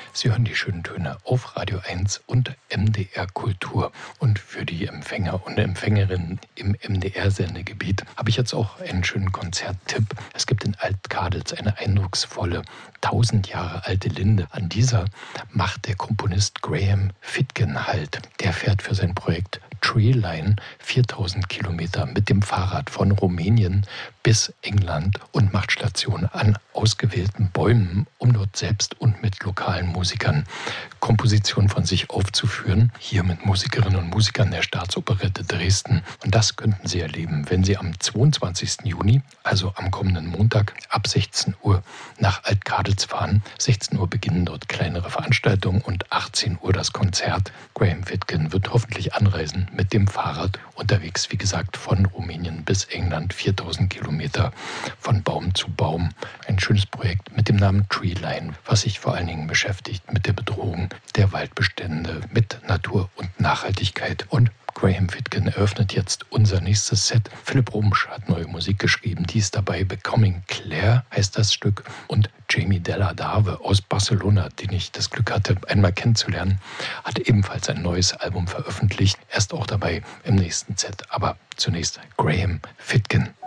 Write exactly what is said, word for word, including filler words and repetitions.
Sie hören die schönen Töne auf Radio eins und M D R Kultur. Und für die Empfänger und Empfängerinnen im M D R-Sendegebiet habe ich jetzt auch einen schönen Konzerttipp. Es gibt in Alt-Kadels eine eindrucksvolle, tausend Jahre alte Linde. An dieser macht der Komponist Graham Fitgen Halt. Der fährt für sein Projekt Treeline viertausend Kilometer mit dem Fahrrad von Rumänien bis England und macht Station an ausgewählten Bäumen, um dort selbst und mit lokalen Musikern Kompositionen von sich aufzuführen. Hier mit Musikerinnen und Musikern der Staatsoperette Dresden. Und das könnten Sie erleben, wenn Sie am zweiundzwanzigsten Juni, also am kommenden Montag, ab sechzehn Uhr nach Alt-Kadels fahren. sechzehn Uhr beginnen dort kleinere Veranstaltungen und achtzehn Uhr das Konzert. Graham Fitgen wird hoffentlich anreisen mit dem Fahrrad, unterwegs, wie gesagt, von Rumänien bis England, viertausend Kilometer von Baum zu Baum. Ein schönes Projekt mit dem Namen Treeline, was sich vor allen Dingen beschäftigt mit der Bedrohung der Waldbestände, mit Natur und Nachhaltigkeit. Und Graham Fitgen eröffnet jetzt unser nächstes Set. Philipp Rumsch hat neue Musik geschrieben, die ist dabei. Becoming Claire heißt das Stück. Und Jamie Della Dave aus Barcelona, den ich das Glück hatte, einmal kennenzulernen, hat ebenfalls ein neues Album veröffentlicht. Er ist auch dabei im nächsten Set. Aber zunächst Graham Fitgen.